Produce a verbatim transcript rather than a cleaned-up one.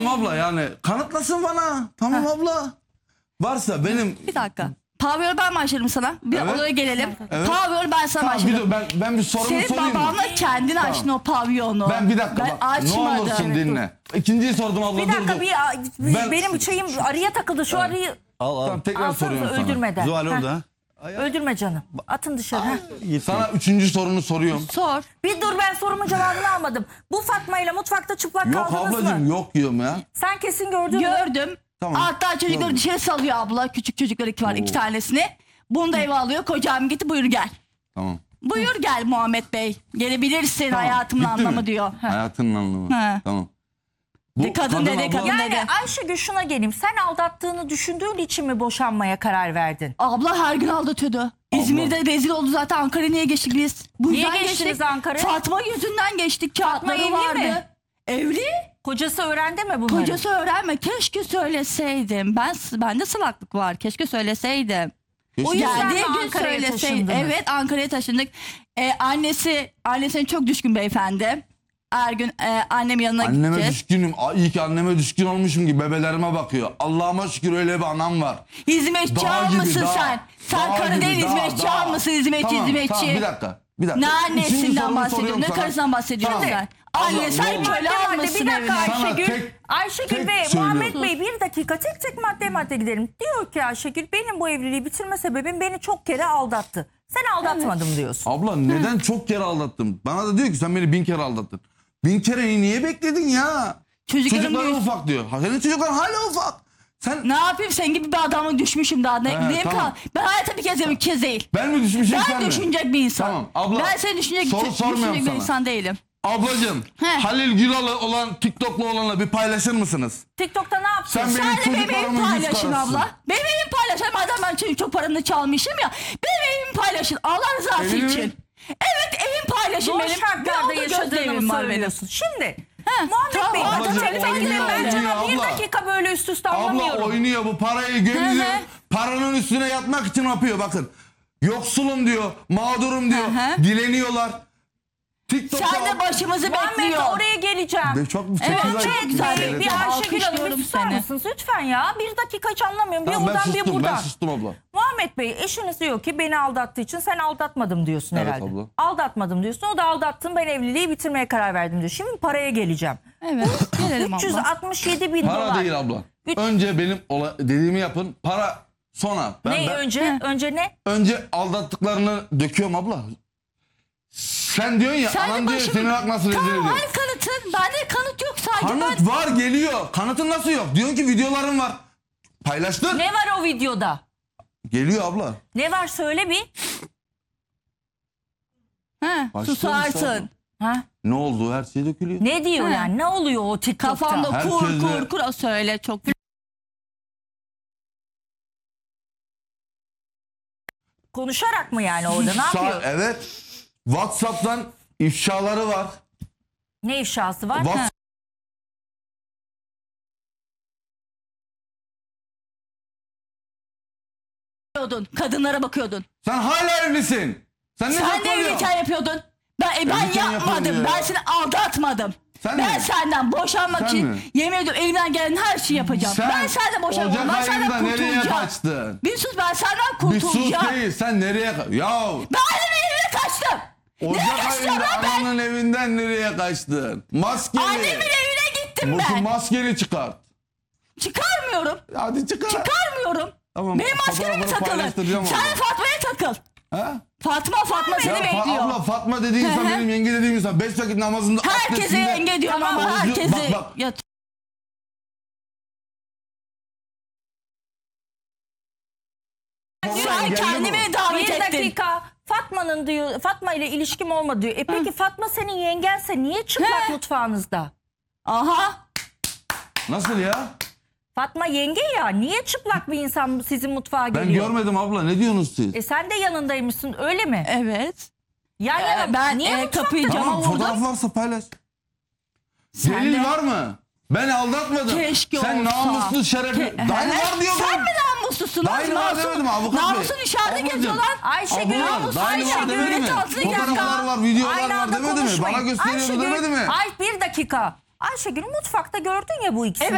Abla yani kanıtlasın bana. Tamam Ha. abla. Varsa benim... Bir dakika. Pavyon ben başlarım sana. Bir Evet. oraya gelelim. Evet. Pavyon ben sana Tamam, bir başlarım. dur, ben, ben bir sorumu Senin sorayım mı? babanla kendin açtın o pavyonu. Ben bir dakika Ben bak. Ne açmadım. olursun dinle. İkinciyi sordum abla. Bir dur, dakika dur. bir, Ben- benim şeyim arıya takıldı. Şu arıyı Al al. Tamam, tekrar alsanıza soruyorum sana. öldürmeden. Zuhal Heh, orada. Öldürme canım. Atın dışarı. heh. Sana üçüncü sorunu soruyorum. Sor. Bir dur, ben sorumun cevabını almadım. Bu Fatma ile mutfakta çıplak Yok kaldınız ablacığım mı? yok diyorum ya. Sen kesin gördün mü? Gördüm. Tamam. Hatta çocukları Gördüm. dışarı salıyor abla. Küçük çocukları var iki Oo. tanesini. Bunu da eve alıyor. Kocam gitti buyur gel. Tamam. Buyur gel Muhammed Bey. Gelebilirsin Tamam. hayatımın Bitti anlamı mi? diyor. Ha. Hayatının anlamı. Ha. Tamam. De kadın dedi, abla- kadın Yani dedi. Ayşegül şuna geleyim. Sen aldattığını düşündüğün için mi boşanmaya karar verdin? Abla her gün aldatıyordu. İzmir'de rezil oldu zaten. Ankara'ya niye geçtik biz? Bu Niye yüzden geçtiniz geçtik. Ankara'ya? Fatma yüzünden geçtik. Kağıtları evli vardı. mi? Evli. Kocası öğrendi mi bunları? Kocası öğrenme. Keşke söyleseydim. Ben bende salaklık var. Keşke söyleseydim. O yüzden Geldiği mi gün Ankara'ya söyleseydim. taşındınız? Evet Ankara'ya taşındık. Ee, annesi annesine çok düşkün beyefendi. Her gün e, annem yanına Anneme gideceğiz. düşkünüm. Aa, İyi ki anneme düşkün olmuşum ki bebelerime bakıyor. Allah'ıma şükür öyle bir anam var. Hizmetçi Dağ gibi, almışsın dağ. sen. Sen Dağ karı gibi, değil dağ, hizmetçi dağ. almışsın hizmetçi Tamam, hizmetçi. Tamam bir dakika. Bir dakika. Ne İkinci annesinden sorumu bahsediyorsun? soruyorum Ne sana. karısından bahsediyorsun Tamam. sen? Abla, Anne ne sen olur? köle Madde madde, almışsın bir dakika evine. Sana Ayşegül. tek- Ayşegül tek ve söylüyorum. Muhammed Bey bir dakika tek tek madde madde gidelim. Diyor ki Ayşegül benim bu evliliği bitirme sebebim beni çok kere aldattı. Sen aldatmadım diyorsun. Abla neden çok kere aldattım? Bana da diyor ki sen beni bin kere aldattın. Bin kereyi niye bekledin ya? Çocuklarım Çocuklar büyük. ufak diyor. Ha, senin çocuklar hala ufak. Sen Ne yapayım sen gibi bir adamı düşmüşüm daha. Ne, He, neyim tamam. kal? Ben hayatım bir kez bir kez değil. ben mi düşmüşüm sen Ben mi? düşünecek bir insan. Tamam, abla, Ben seni düşünecek, soru sormuyorum düşünecek bir sana. insan değilim. Ablacığım He. Halil Gülalı olan TikTok'lu olanla bir paylaşır mısınız? TikTok'ta ne yaptın? Sen benim Sen de benim evimi çocuklarımın yüz paylaşın karasısın. abla. Benim evimi paylaşın. Madem ben çok, çok paranı çalmışım ya. Benim evimi paylaşın. Allah rızası Evini mi? için. Evet evim paylaşın Zor benim. şartlarda Bir oldu göz yaşadığını evim var benim. söylüyorsun. Şimdi He, Muhammed tamam, Bey ablacığım, bakın telefon oynuyor, gidelim. Ben oynuyor sana bir abla. dakika böyle üst üste Abla anlamıyorum. oynuyor bu parayı gömüyor. Hı hı. Paranın üstüne yatmak için yapıyor bakın. Yoksulum diyor, mağdurum diyor. Hı hı. Dileniyorlar. TikTok'ta Sen de başımızı Muhammed bekliyor. oraya geleceğim. Be, çok Evet, sekiz ay- çok güzel. Bey, Evet, bir tamam, Ayşegül Hanım bir alkışlıyorum susar seni. mısınız lütfen ya? Bir dakika hiç anlamıyorum. Bir Tamam, ben oradan bir sustum, buradan. ben sustum abla. Muhammed Bey eşiniz diyor ki beni aldattığı için sen aldatmadım diyorsun Evet herhalde. abla. Aldatmadım diyorsun. O da aldattım ben evliliği bitirmeye karar verdim diyor. Şimdi paraya geleceğim. Evet gelelim üç yüz abla. altmış yedi bin Para dolar. değil abla. Üç- Önce benim ola- dediğimi yapın. Para sonra. Ben, Ne ben- önce? Önce ne? Önce aldattıklarını döküyorum abla. Sen diyorsun ya, Sen de anan diyor başımı- seni bak nasıl rezil Tamam ediyor. hani kanıtın. Bende kanıt yok sadece Kanıt ben. var geliyor. Kanıtın nasıl yok? Diyorsun ki videoların var. Paylaştın. Ne var o videoda? Geliyor abla. Ne var söyle bir. He, Başka susarsın. Ha? Ne oldu? Her şey dökülüyor. Ne diyor Ha. yani? Ne oluyor o TikTok'ta? Kafamda kur Herkese- kur kur o söyle çok. Konuşarak mı yani orada? Ne Sa- yapıyor? Evet. WhatsApp'tan ifşaları var. Ne ifşası var? Whats- Bakıyordun, kadınlara bakıyordun. Sen hala evlisin. Sen ne Sen de saklıyorsun? evliyken yapıyordun. Ben, e, ben Evliyken yapmadım. yapıyorum ya. Ben seni aldatmadım. Sen ben mi? senden boşanmak Sen için mi? yemin ediyorum elimden gelen her şeyi yapacağım. Sen ben senden boşanmam. Ocak Ben senden ayında nereye kurtulacağım. kaçtın? Bir sus ben senden Bir sus kurtulacağım. değil. Sen nereye kaçtın? Ya Ben annemin evine kaçtım. Ocak Nereye kaçtım ayında lan ben? ananın evinden nereye kaçtın? Maskeli. Annemin evine gittim Bu şu ben. maskeni çıkart. Çıkarmıyorum. Hadi çıkar. Çıkarmıyorum. Tamam, Benim maskeme mi fotoğrafını takılır? paylaştıracağım Sen ama. Fatma'ya takıl. Ha? Fatma Fatma Ya seni Fa- bekliyor. abla Fatma dediğin insan Hı hı. benim yenge dediğim insan. Beş vakit namazında Herkese abdestinde- yenge diyorum ama Orucu- herkese. Bak bak. Ya, Korona sen engelli kendimi bu. davet Bir ettin. dakika. Fatma'nın diyor, Fatma ile ilişkim olmadı diyor. E peki Fatma senin yengense niye çıplak He. mutfağınızda? Aha. Nasıl ya? Fatma yenge ya, niye çıplak bir insan sizin mutfağa Ben geliyor? görmedim abla. Ne diyorsunuz siz? E sen de yanındaymışsın öyle mi? Evet. Yan Ee, yana ben, niye e, mutfakta? kapıyı cama Tamam, vurdum. fotoğraf varsa paylaş. Sen Delil de- var mı? Ben aldatmadım. Keşke Sen olsa. namuslu şerefli. Ke- Dahil var diyordun. Sen mi namuslusun? Dahil var demedim avukat bey. Namusun içeride Ablacığım, geziyorlar. Ayşegül, abla, namus, dahil var Ayşegül, demedi mi? üret altına gel. Fotoğraflar var, videolar Aynı var anda demedi mi? konuşmayın. Bana gösteriyordu Ayşegül, demedi mi? Ay bir dakika. Ayşegül mutfakta gördün ya bu ikisini. Evet.